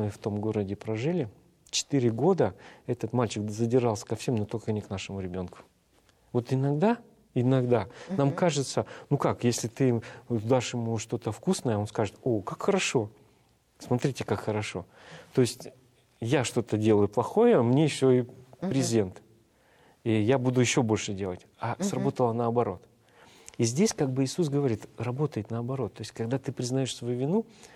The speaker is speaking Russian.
мы в том городе прожили, 4 года этот мальчик задирался ко всем, но только не к нашему ребенку. Вот иногда нам кажется, ну как, если ты дашь ему что-то вкусное, он скажет: о, как хорошо, смотрите, как хорошо. То есть я что-то делаю плохое, а мне еще и презент. И я буду еще больше делать. А сработало наоборот. И здесь как бы Иисус говорит, работает наоборот. То есть когда ты признаешь свою вину,